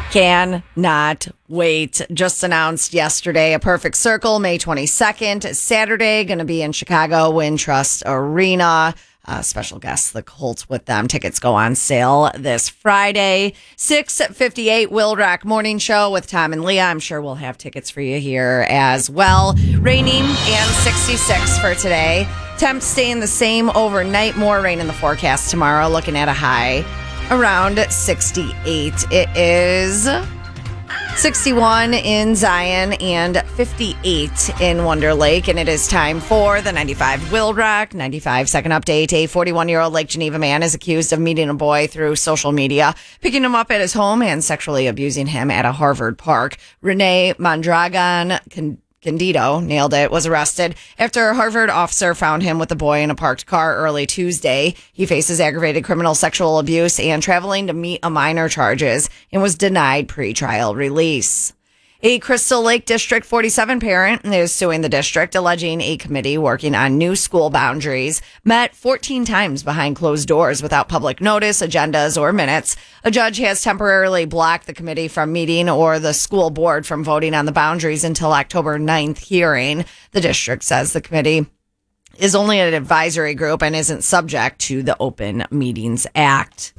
Cannot wait. Just announced yesterday, A Perfect Circle, May 22nd, Saturday, going to be in Chicago, Wintrust Arena. Special guests, the Colts with them. Tickets go on sale this Friday. 6:58 Will Rock Morning Show with Tom and Leah. I'm sure we'll have tickets for you here as well. Raining and 66 for today. Temps staying the same overnight. More rain in the forecast tomorrow. Looking at a high around 68. It is 61 in Zion and 58 in Wonder Lake. And it is time for the 95 Will Rock 95 second update. A 41-year-old Lake Geneva man is accused of meeting a boy through social media, picking him up at his home and sexually abusing him at a Harvard park. Renee Mondragon Candido, nailed it, was arrested after a Harvard officer found him with a boy in a parked car early Tuesday. He faces aggravated criminal sexual abuse and traveling to meet a minor charges and was denied pretrial release. A Crystal Lake District 47 parent is suing the district, alleging a committee working on new school boundaries met 14 times behind closed doors without public notice, agendas, or minutes. A judge has temporarily blocked the committee from meeting or the school board from voting on the boundaries until October 9th hearing. The district says the committee is only an advisory group and isn't subject to the Open Meetings Act.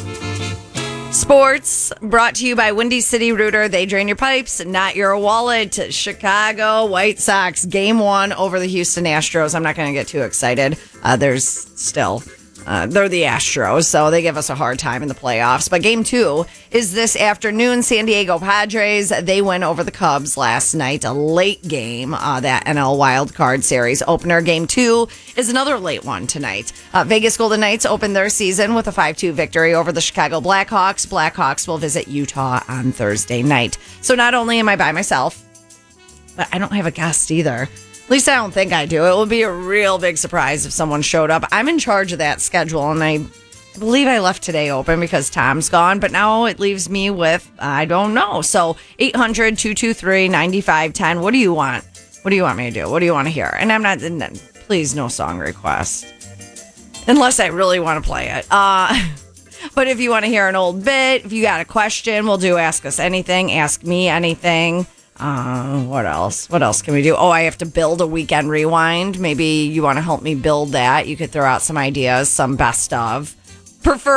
Sports brought to you by Windy City Rooter. They drain your pipes, not your wallet. Chicago White Sox game 1 over the Houston Astros. I'm not going to get too excited. They're the Astros, so they give us a hard time in the playoffs. But game 2 is this afternoon. San Diego Padres, they win over the Cubs last night. A late game, that NL Wild Card Series opener. Game 2 is another late one tonight. Vegas Golden Knights open their season with a 5-2 victory over the Chicago Blackhawks. Blackhawks will visit Utah on Thursday night. So not only am I by myself, but I don't have a guest either. At least I don't think I do. It will be a real big surprise if someone showed up. I'm in charge of that schedule, and I believe I left today open because Tom's gone, but now it leaves me with, I don't know. So 800-223-9510. What do you want? What do you want me to do? What do you want to hear? And please, no song request. Unless I really want to play it. But if you want to hear an old bit, if you got a question, we'll do Ask Us Anything, Ask Me Anything. What else? What else can we do? Oh, I have to build a weekend rewind. Maybe you want to help me build that. You could throw out some ideas, some best of. Prefer